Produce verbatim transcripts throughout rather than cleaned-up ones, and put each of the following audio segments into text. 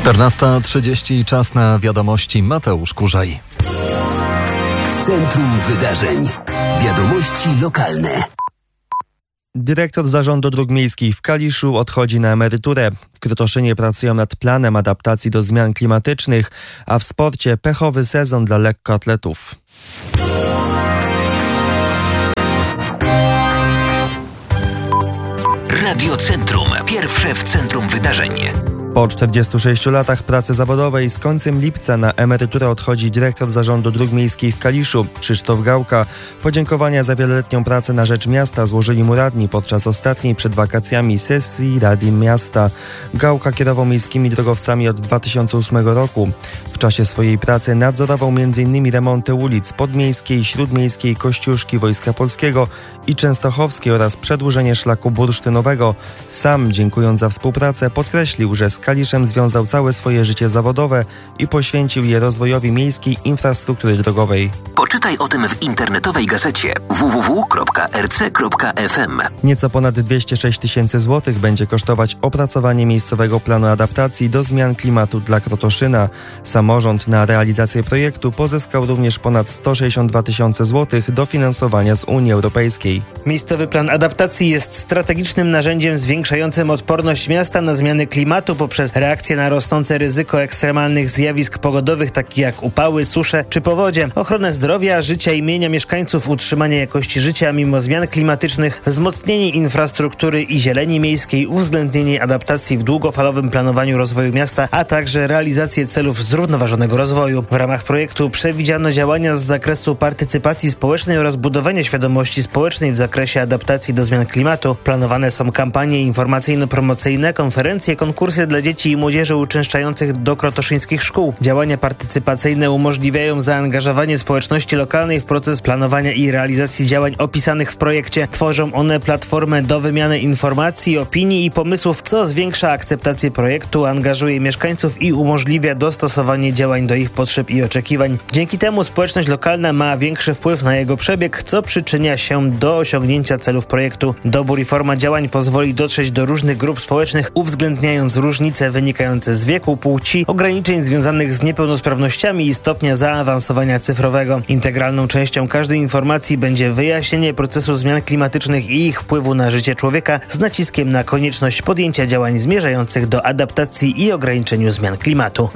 czternasta trzydzieści, czas na wiadomości. Mateusz Kurzaj. W centrum wydarzeń. Wiadomości lokalne. Dyrektor Zarządu Dróg Miejskich w Kaliszu odchodzi na emeryturę. W Krotoszynie pracują nad planem adaptacji do zmian klimatycznych, a w sporcie pechowy sezon dla lekkoatletów. Radio Centrum. Pierwsze w centrum wydarzeń. Po czterdziestu sześciu latach pracy zawodowej z końcem lipca na emeryturę odchodzi dyrektor Zarządu Dróg Miejskich w Kaliszu, Krzysztof Gałka. Podziękowania za wieloletnią pracę na rzecz miasta złożyli mu radni podczas ostatniej przed wakacjami sesji Rady Miasta. Gałka kierował miejskimi drogowcami od dwa tysiące ósmego roku. W czasie swojej pracy nadzorował między innymi remonty ulic Podmiejskiej, Śródmiejskiej, Kościuszki, Wojska Polskiego i Częstochowskiej oraz przedłużenie szlaku bursztynowego. Sam, dziękując za współpracę, podkreślił, że z Kaliszem związał całe swoje życie zawodowe i poświęcił je rozwojowi miejskiej infrastruktury drogowej. Poczytaj o tym w internetowej gazecie w w w kropka r c kropka f m. Nieco ponad dwieście sześć tysięcy złotych będzie kosztować opracowanie miejscowego planu adaptacji do zmian klimatu dla Krotoszyna. Samorząd na realizację projektu pozyskał również ponad sto sześćdziesiąt dwa tysiące złotych dofinansowania z Unii Europejskiej. Miejscowy plan adaptacji jest strategicznym narzędziem zwiększającym odporność miasta na zmiany klimatu poprzez reakcję na rosnące ryzyko ekstremalnych zjawisk pogodowych, takich jak upały, susze czy powodzie, ochronę zdrowia, życia i mienia mieszkańców, utrzymanie jakości życia mimo zmian klimatycznych, wzmocnienie infrastruktury i zieleni miejskiej, uwzględnienie adaptacji w długofalowym planowaniu rozwoju miasta, a także realizację celów zrównoważonego rozwoju. W ramach projektu przewidziano działania z zakresu partycypacji społecznej oraz budowania świadomości społecznej w zakresie adaptacji do zmian klimatu. Planowane są kampanie informacyjno-promocyjne, konferencje, konkursy dla dzieci i młodzieży uczęszczających do krotoszyńskich szkół. Działania partycypacyjne umożliwiają zaangażowanie społeczności lokalnej w proces planowania i realizacji działań opisanych w projekcie. Tworzą one platformę do wymiany informacji, opinii i pomysłów, co zwiększa akceptację projektu, angażuje mieszkańców i umożliwia dostosowanie działań do ich potrzeb i oczekiwań. Dzięki temu społeczność lokalna ma większy wpływ na jego przebieg, co przyczynia się do osiągnięcia celów projektu. Dobór i forma działań pozwoli dotrzeć do różnych grup społecznych, uwzględniając różnice wynikające z wieku, płci, ograniczeń związanych z niepełnosprawnościami i stopnia zaawansowania cyfrowego. Integralną częścią każdej informacji będzie wyjaśnienie procesu zmian klimatycznych i ich wpływu na życie człowieka z naciskiem na konieczność podjęcia działań zmierzających do adaptacji i ograniczeniu zmian klimatu.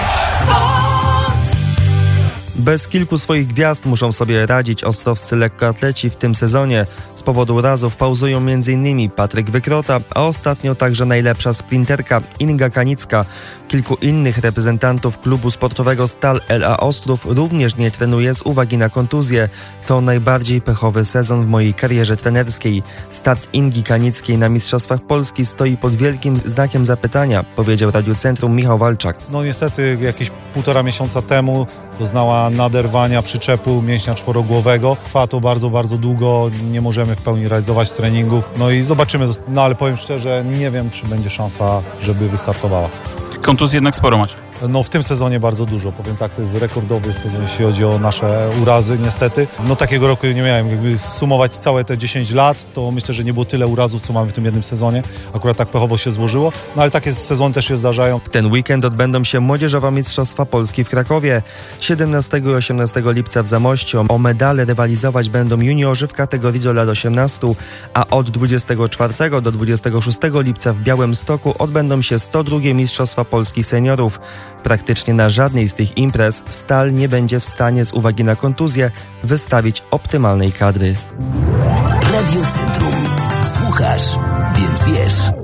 Bez kilku swoich gwiazd muszą sobie radzić ostrowscy lekkoatleci w tym sezonie. Z powodu urazów pauzują między innymi Patryk Wykrota, a ostatnio także najlepsza sprinterka Inga Kanicka. Kilku innych reprezentantów klubu sportowego Stal L A Ostrów również nie trenuje z uwagi na kontuzję. To najbardziej pechowy sezon w mojej karierze trenerskiej. Start Ingi Kanickiej na Mistrzostwach Polski stoi pod wielkim znakiem zapytania, powiedział Radiu Centrum Michał Walczak. No niestety jakieś półtora miesiąca temu doznała naderwania przyczepu mięśnia czworogłowego. Trwa to bardzo, bardzo długo, nie możemy w pełni realizować treningów. No i zobaczymy, no ale powiem szczerze, nie wiem, czy będzie szansa, żeby wystartowała. Kontuzji jednak sporo macie. No w tym sezonie bardzo dużo, powiem tak, to jest rekordowy sezon, jeśli chodzi o nasze urazy niestety. No takiego roku nie miałem, jakby sumować całe te dziesięć lat, to myślę, że nie było tyle urazów, co mamy w tym jednym sezonie. Akurat tak pechowo się złożyło, no ale takie sezony też się zdarzają. W ten weekend odbędą się Młodzieżowe Mistrzostwa Polski w Krakowie. siedemnastego i osiemnastego lipca w Zamościu o medale rywalizować będą juniorzy w kategorii do lat osiemnastu, a od dwudziestego czwartego do dwudziestego szóstego lipca w Białymstoku odbędą się sto drugie Mistrzostwa Polski seniorów. Praktycznie na żadnej z tych imprez Stal nie będzie w stanie z uwagi na kontuzję wystawić optymalnej kadry. Radio Centrum. Słuchasz, więc wiesz.